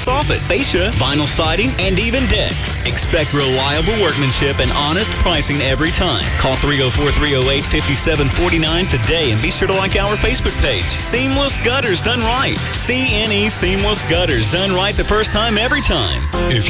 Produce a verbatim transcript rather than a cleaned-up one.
soffit, fascia, vinyl siding, and even decks. Expect reliable workmanship and honest pricing every time. Call three oh four, three oh eight, five seven four nine today and be sure to like our Facebook page. Seamless Gutters done right. C N E Seamless Gutters done right the first time, every time. If